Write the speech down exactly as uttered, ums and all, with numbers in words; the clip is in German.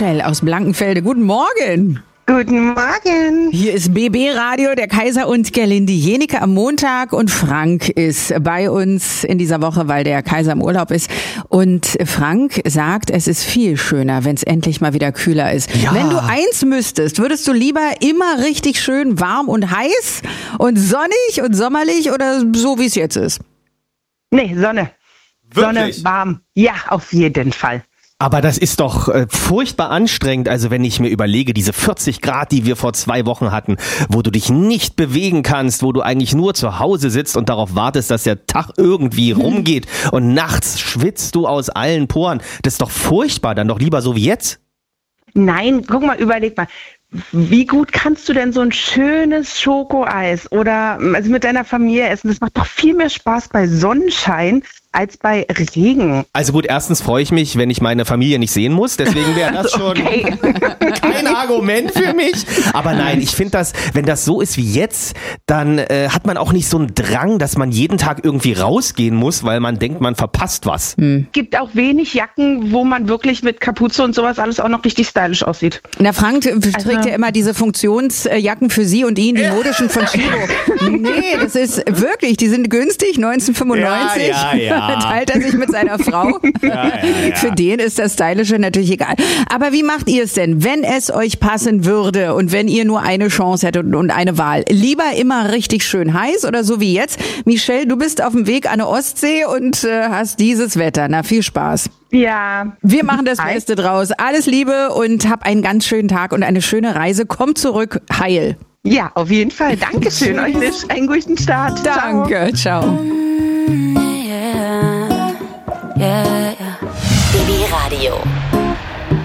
Michelle aus Blankenfelde. Guten Morgen. Guten Morgen. Hier ist B B Radio, der Kaiser und Gerlinde Jenike am Montag und Frank ist bei uns in dieser Woche, weil der Kaiser im Urlaub ist. Und Frank sagt, es ist viel schöner, wenn es endlich mal wieder kühler ist. Ja. Wenn du eins müsstest, würdest du lieber immer richtig schön warm und heiß und sonnig und sommerlich oder so, wie es jetzt ist? Nee, Sonne. Wirklich? Sonne, warm. Ja, auf jeden Fall. Aber das ist doch äh, furchtbar anstrengend, also wenn ich mir überlege, diese vierzig Grad, die wir vor zwei Wochen hatten, wo du dich nicht bewegen kannst, wo du eigentlich nur zu Hause sitzt und darauf wartest, dass der Tag irgendwie rumgeht und nachts schwitzt du aus allen Poren. Das ist doch furchtbar, dann doch lieber so wie jetzt. Nein, guck mal, überleg mal. Wie gut kannst du denn so ein schönes Schokoeis oder also mit deiner Familie essen? Das macht doch viel mehr Spaß bei Sonnenschein als bei Regen. Also gut, erstens freue ich mich, wenn ich meine Familie nicht sehen muss, deswegen wäre das schon Okay. kein Argument für mich. Aber nein, ich finde das, wenn das so ist wie jetzt, dann äh, hat man auch nicht so einen Drang, dass man jeden Tag irgendwie rausgehen muss, weil man denkt, man verpasst was. Gibt auch wenig Jacken, wo man wirklich mit Kapuze und sowas alles auch noch richtig stylisch aussieht. Na, Frank trägt ja immer diese Funktionsjacken für sie und ihn, die modischen von Chibo. Nee, das ist wirklich, die sind günstig, neunzehnhundertfünfundneunzig. Ja, ja, ja. Teilt er sich mit seiner Frau. Ja, ja, ja. Für den ist das Stylische natürlich egal. Aber wie macht ihr es denn, wenn es euch passen würde und wenn ihr nur eine Chance hättet und eine Wahl? Lieber immer richtig schön heiß oder so wie jetzt? Michelle, du bist auf dem Weg an der Ostsee und äh, hast dieses Wetter. Na, viel Spaß. Ja. Wir machen das Hi. Beste draus. Alles Liebe und hab einen ganz schönen Tag und eine schöne Reise. Komm zurück, heil. Ja, auf jeden Fall. Dankeschön euch. Einen guten Start. Ciao. Danke, ciao. Yeah, yeah. B B Radio.